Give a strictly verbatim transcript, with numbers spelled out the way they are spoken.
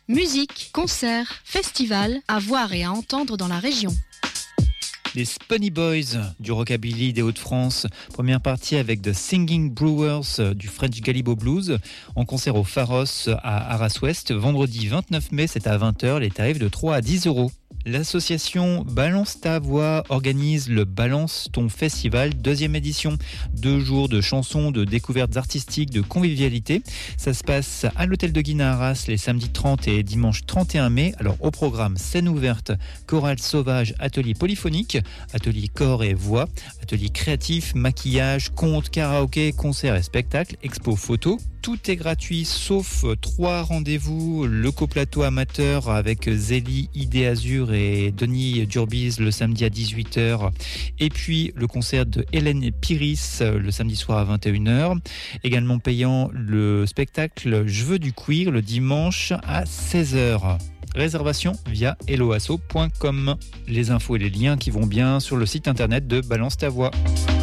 Musique, concerts, festivals, à voir et à entendre dans la région. Les Spunny Boys du rockabilly des Hauts-de-France. Première partie avec The Singing Brewers du French Galibo Blues en concert au Pharos à Arras-Ouest. Vendredi vingt-neuf mai, c'est à vingt heures. Les tarifs de trois à dix euros. L'association Balance ta voix organise le Balance ton festival, deuxième édition. Deux jours de chansons, de découvertes artistiques, de convivialité. Ça se passe à l'hôtel de Guine à Arras les samedis trente et dimanche trente et un mai. Alors au programme, scène ouverte, chorale sauvage, atelier polyphonique, atelier corps et voix, atelier créatif, maquillage, conte, karaoké, concert et spectacle, expo photo. Tout est gratuit sauf trois rendez-vous. Le coplateau amateur avec Zélie, Idée Azur et Denis Durbise le samedi à dix-huit heures. Et puis le concert de Hélène Piris le samedi soir à vingt et une heures. Également payant le spectacle Je veux du cuir le dimanche à seize heures. Réservation via helloasso point com. Les infos et les liens qui vont bien sur le site internet de Balance ta voix.